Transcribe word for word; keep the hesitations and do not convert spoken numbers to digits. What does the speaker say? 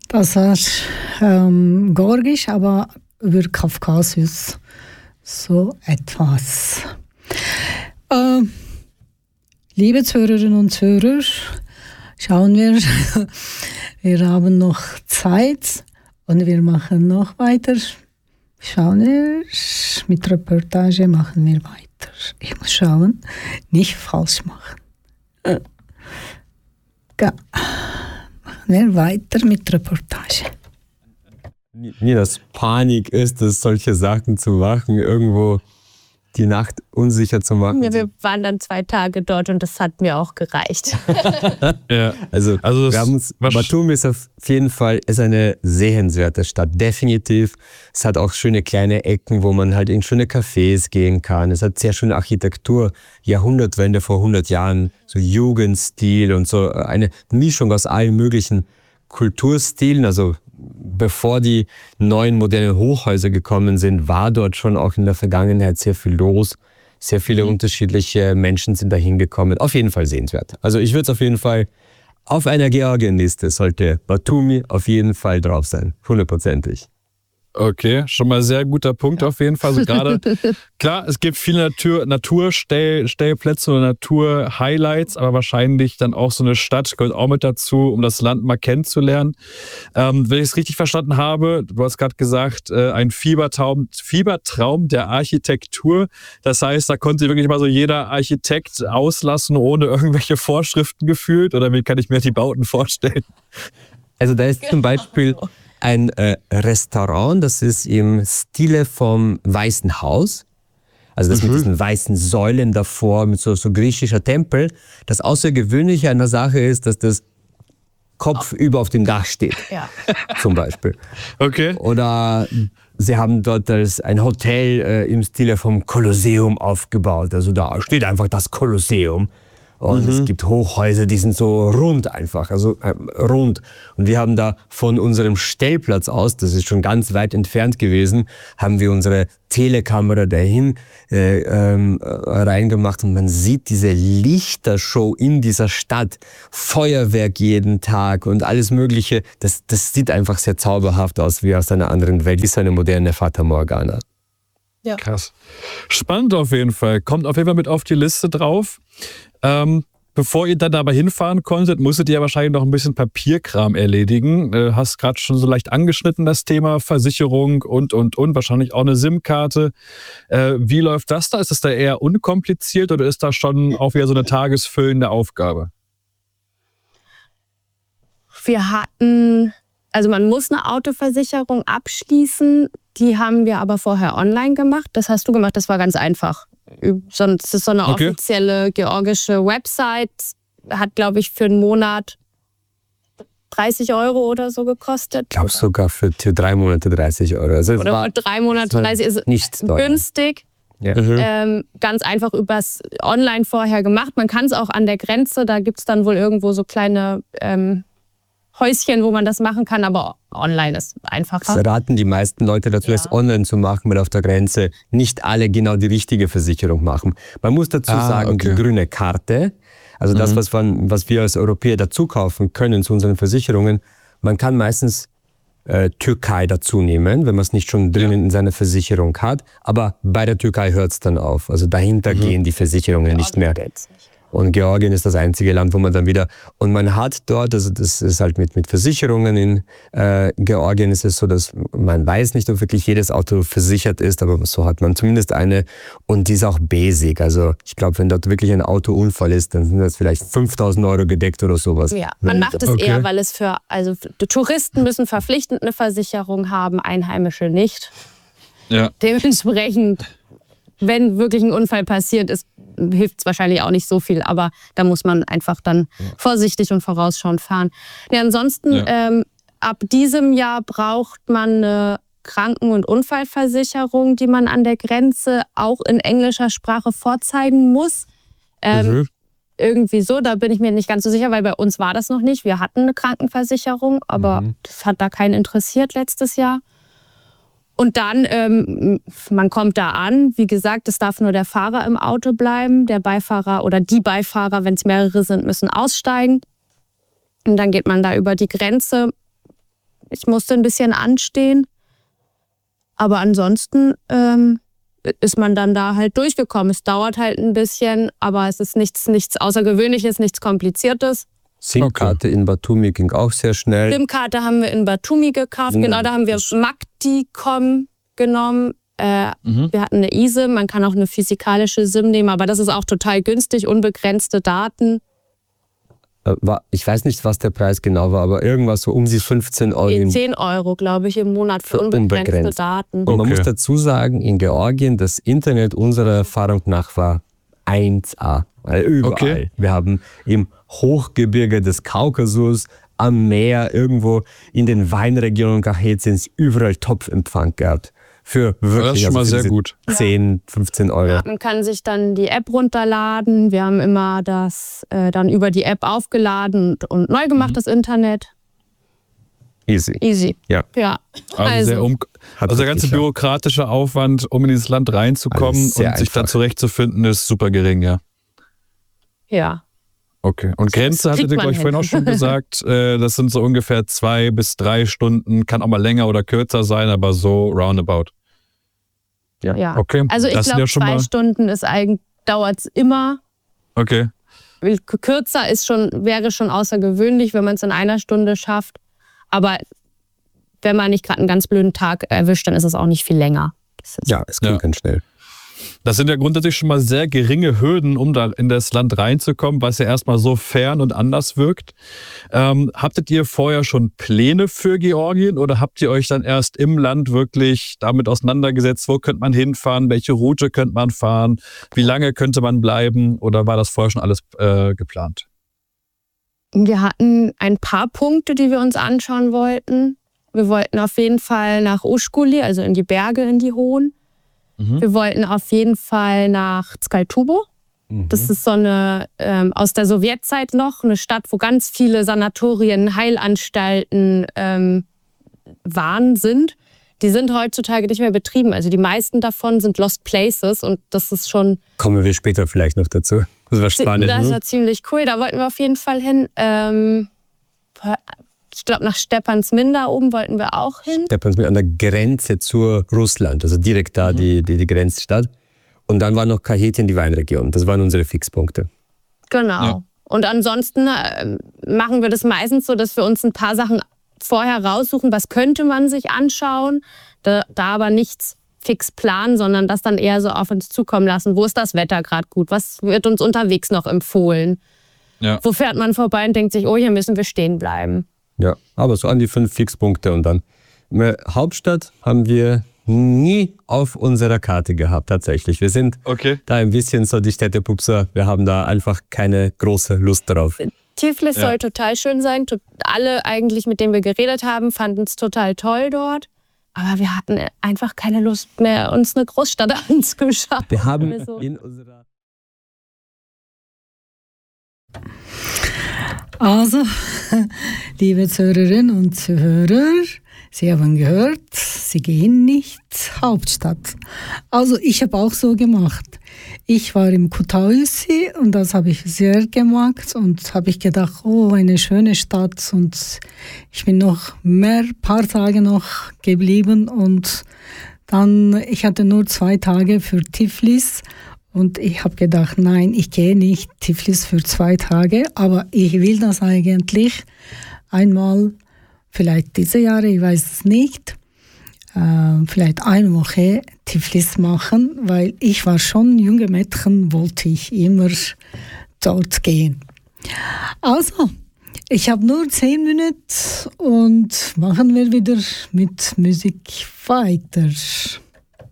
Das war ähm, Georgisch, aber über Kaukasus so etwas. Äh, liebe Zuhörerinnen und Zuhörer, schauen wir, wir haben noch Zeit und wir machen noch weiter. Schauen wir, mit Reportage machen wir weiter. Ich muss schauen, nicht falsch machen. Äh, ja. Machen wir weiter mit Reportage. Nie, dass Panik ist, es solche Sachen zu machen, irgendwo die Nacht unsicher zu machen. Ja, wir waren dann zwei Tage dort und das hat mir auch gereicht. ja. Also, also wir haben uns, Batumi ist auf jeden Fall ist eine sehenswerte Stadt, definitiv. Es hat auch schöne kleine Ecken, wo man halt in schöne Cafés gehen kann. Es hat sehr schöne Architektur, Jahrhundertwende vor hundert Jahren, so Jugendstil und so eine Mischung aus allen möglichen Kulturstilen, also bevor die neuen modernen Hochhäuser gekommen sind, war dort schon auch in der Vergangenheit sehr viel los. Sehr viele mhm. unterschiedliche Menschen sind dahin gekommen. Auf jeden Fall sehenswert. Also ich würde es auf jeden Fall, auf einer Georgienliste sollte Batumi auf jeden Fall drauf sein. Hundertprozentig. Okay, schon mal sehr guter Punkt auf jeden Fall. Also gerade, klar, es gibt viele Natur, Naturstellplätze oder Naturhighlights, aber wahrscheinlich dann auch so eine Stadt gehört auch mit dazu, um das Land mal kennenzulernen. Ähm, wenn ich es richtig verstanden habe, du hast gerade gesagt, äh, ein Fiebertraum, Fiebertraum der Architektur. Das heißt, da konnte wirklich mal so jeder Architekt auslassen, ohne irgendwelche Vorschriften gefühlt. Oder wie kann ich mir die Bauten vorstellen? Also da ist zum Beispiel ein äh, Restaurant, das ist im Stile vom Weißen Haus. Also das mhm. mit diesen weißen Säulen davor, mit so, so griechischer Tempel. Das Außergewöhnliche an der Sache ist, dass das kopfüber auf dem Dach steht. Ja. Zum Beispiel. Okay. Oder sie haben dort als ein Hotel äh, im Stile vom Kolosseum aufgebaut. Also da steht einfach das Kolosseum. Und mhm. es gibt Hochhäuser, die sind so rund einfach, also äh, rund. Und wir haben da von unserem Stellplatz aus, das ist schon ganz weit entfernt gewesen, haben wir unsere Telekamera dahin äh, ähm, reingemacht und man sieht diese Lichtershow in dieser Stadt, Feuerwerk jeden Tag und alles Mögliche. Das, das sieht einfach sehr zauberhaft aus, wie aus einer anderen Welt, wie so eine moderne Fata Morgana. Ja. Krass. Spannend auf jeden Fall. Kommt auf jeden Fall mit auf die Liste drauf. Ähm, bevor ihr dann aber hinfahren konntet, musstet ihr ja wahrscheinlich noch ein bisschen Papierkram erledigen. Äh, hast gerade schon so leicht angeschnitten, das Thema Versicherung und, und, und. Wahrscheinlich auch eine SIM-Karte. Äh, wie läuft das da? Ist das da eher unkompliziert oder ist das schon auch wieder so eine tagesfüllende Aufgabe? Wir hatten, also man muss eine Autoversicherung abschließen. Die haben wir aber vorher online gemacht. Das hast du gemacht, das war ganz einfach. Sonst ist es so eine okay. offizielle georgische Website. Hat, glaube ich, für einen Monat dreißig Euro oder so gekostet. Ich glaube sogar für, für drei Monate dreißig Euro. Also oder war, für drei Monate dreißig ist nicht günstig. Ja. Mhm. Ähm, ganz einfach übers Online vorher gemacht. Man kann es auch an der Grenze, da gibt es dann wohl irgendwo so kleine ähm, Häuschen, wo man das machen kann, aber online ist einfacher. Das raten die meisten Leute dazu, ja. es online zu machen, weil auf der Grenze nicht alle genau die richtige Versicherung machen. Man muss dazu ah, sagen, okay. die grüne Karte, also das, mhm. was, man, was wir als Europäer dazu kaufen können zu unseren Versicherungen, man kann meistens äh, Türkei dazu nehmen, wenn man es nicht schon drinnen ja. in seiner Versicherung hat. Aber bei der Türkei hört es dann auf. Also dahinter mhm. gehen die Versicherungen ja, nicht mehr. Nicht. Und Georgien ist das einzige Land, wo man dann wieder, und man hat dort, also das ist halt mit, mit Versicherungen in äh, Georgien ist es so, dass man weiß nicht, ob wirklich jedes Auto versichert ist, aber so hat man zumindest eine und die ist auch basic. Also ich glaube, wenn dort wirklich ein Autounfall ist, dann sind das vielleicht fünftausend Euro gedeckt oder sowas. Ja, man macht es okay. eher, weil es für, also Touristen müssen verpflichtend eine Versicherung haben, Einheimische nicht. Ja. Dementsprechend, wenn wirklich ein Unfall passiert ist, hilft es wahrscheinlich auch nicht so viel, aber da muss man einfach dann ja. vorsichtig und vorausschauend fahren. Ja, ansonsten, ja. Ähm, ab diesem Jahr braucht man eine Kranken- und Unfallversicherung, die man an der Grenze auch in englischer Sprache vorzeigen muss. Ähm, mhm. Irgendwie so, da bin ich mir nicht ganz so sicher, weil bei uns war das noch nicht. Wir hatten eine Krankenversicherung, aber mhm. das hat da keinen interessiert letztes Jahr. Und dann, ähm, man kommt da an, wie gesagt, es darf nur der Fahrer im Auto bleiben. Der Beifahrer oder die Beifahrer, wenn es mehrere sind, müssen aussteigen. Und dann geht man da über die Grenze. Ich musste ein bisschen anstehen. Aber ansonsten ähm, ist man dann da halt durchgekommen. Es dauert halt ein bisschen, aber es ist nichts, nichts Außergewöhnliches, nichts Kompliziertes. SIM-Karte okay. in Batumi ging auch sehr schnell. SIM-Karte haben wir in Batumi gekauft. Mhm. Genau, da haben wir Magticom genommen. Äh, mhm. Wir hatten eine eSIM, man kann auch eine physikalische SIM nehmen, aber das ist auch total günstig, unbegrenzte Daten. Ich weiß nicht, was der Preis genau war, aber irgendwas so um die fünfzehn Euro. zehn Euro, glaube ich, im Monat für unbegrenzte unbegrenzt. Daten. Und man okay. muss dazu sagen, in Georgien, das Internet unserer Erfahrung nach war eins A. Also überall. Okay. Wir haben im Hochgebirge des Kaukasus, am Meer, irgendwo in den Weinregionen Kachetiens überall Top-Empfang gehabt. Für wirklich das ist schon mal also sehr gut. zehn, fünfzehn Euro. Ja, man kann sich dann die App runterladen. Wir haben immer das äh, dann über die App aufgeladen und, und neu gemacht, mhm. das Internet. Easy. Easy. Ja. ja. Also, also, sehr um, also der ganze bürokratische Aufwand, um in dieses Land reinzukommen also und einfach. sich da zurechtzufinden, ist super gering, ja. Ja. Okay. Und Grenze hattet ihr, glaube ich, vorhin auch schon gesagt, äh, das sind so ungefähr zwei bis drei Stunden, kann auch mal länger oder kürzer sein, aber so roundabout. Ja. ja. Okay. Also ich glaube, ja zwei mal... Stunden ist eigentlich, dauert es immer. Okay. Kürzer ist schon, wäre schon außergewöhnlich, wenn man es in einer Stunde schafft. Aber wenn man nicht gerade einen ganz blöden Tag erwischt, dann ist es auch nicht viel länger. Ja, es geht ja. ganz schnell. Das sind ja grundsätzlich schon mal sehr geringe Hürden, um da in das Land reinzukommen, was ja erstmal so fern und anders wirkt. Ähm, habtet ihr vorher schon Pläne für Georgien oder habt ihr euch dann erst im Land wirklich damit auseinandergesetzt, wo könnte man hinfahren, welche Route könnte man fahren, wie lange könnte man bleiben oder war das vorher schon alles äh, geplant? Wir hatten ein paar Punkte, die wir uns anschauen wollten. Wir wollten auf jeden Fall nach Ushkuli, also in die Berge, in die Hohen. Mhm. Wir wollten auf jeden Fall nach Skaltubo. Mhm. Das ist so eine, ähm, aus der Sowjetzeit noch, eine Stadt, wo ganz viele Sanatorien, Heilanstalten ähm, waren, sind. Die sind heutzutage nicht mehr betrieben. Also die meisten davon sind Lost Places und das ist schon... Kommen wir später vielleicht noch dazu. Das war spannend. Das war ne? ziemlich cool, da wollten wir auf jeden Fall hin. Ähm, ich glaube, nach Stepantsminda oben wollten wir auch hin. Stepantsminda an der Grenze zu Russland, also direkt da mhm. die, die, die Grenzstadt. Und dann war noch Kachetien, die Weinregion. Das waren unsere Fixpunkte. Genau. Ja. Und ansonsten äh, machen wir das meistens so, dass wir uns ein paar Sachen vorher raussuchen, was könnte man sich anschauen, da, da aber nichts fix planen, sondern das dann eher so auf uns zukommen lassen. Wo ist das Wetter gerade gut? Was wird uns unterwegs noch empfohlen? Ja. Wo fährt man vorbei und denkt sich, oh, hier müssen wir stehen bleiben? Ja, aber so an die fünf Fixpunkte und dann. Hauptstadt haben wir nie auf unserer Karte gehabt, tatsächlich. Wir sind okay. da ein bisschen so die Städtepupser. Wir haben da einfach keine große Lust drauf. Tiflis ja. soll total schön sein. Alle eigentlich, mit denen wir geredet haben, fanden es total toll dort. Aber wir hatten einfach keine Lust mehr, uns eine Großstadt anzuschauen. Wir haben so. in unserer... Also, liebe Zuhörerinnen und Zuhörer, Sie haben gehört, Sie gehen nicht Hauptstadt. Also ich habe auch so gemacht. Ich war im Kutaisi und das habe ich sehr gemacht und habe ich gedacht, oh, eine schöne Stadt und ich bin noch mehr paar Tage noch geblieben und dann, ich hatte nur zwei Tage für Tiflis und ich habe gedacht, nein, ich gehe nicht Tiflis für zwei Tage, aber ich will das eigentlich einmal, vielleicht diese Jahre, ich weiß es nicht, äh, vielleicht eine Woche Tiflis machen, weil ich war schon junge Mädchen, wollte ich immer dort gehen. Also, ich habe nur zehn Minuten und machen wir wieder mit Musik weiter.